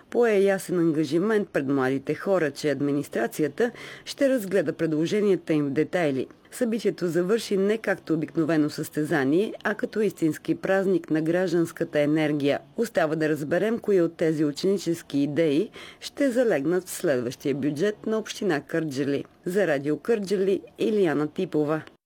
пое ясен ангажимент пред младите хора, че администрацията ще разгледа предложенията им в детайли. Събитието завърши не както обикновено състезание, а като истински празник на гражданската енергия. Остава да разберем кои от тези ученически идеи ще залегнат в следващия бюджет на община Кърджали. За Радио Кърджали, Илияна Типова.